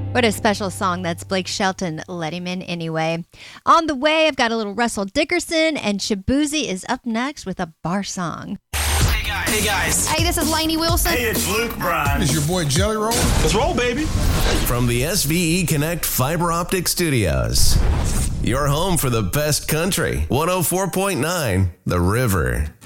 What a special song. That's Blake Shelton, Let Him In Anyway. On the way, I've got a little Russell Dickerson, and Shabuzi is up next with a bar song. Hey guys. Hey, this is Lainey Wilson. Hey, it's Luke Bryan. It's your boy Jelly Roll. Let's roll, baby. From the SVE Connect Fiber Optic Studios, your home for the best country. 104.9 The River.